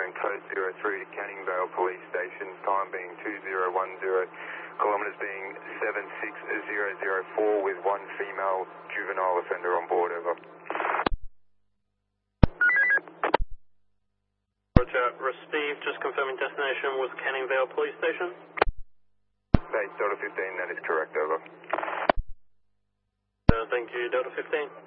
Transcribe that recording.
and code 03 to Canning Vale Police Station, time being 2010, kilometres being 76004 with one female juvenile offender on board, over. Roger, received, just confirming destination was Canning Vale Police Station. Base Delta 15, that is correct, over. Thank you, Delta 15.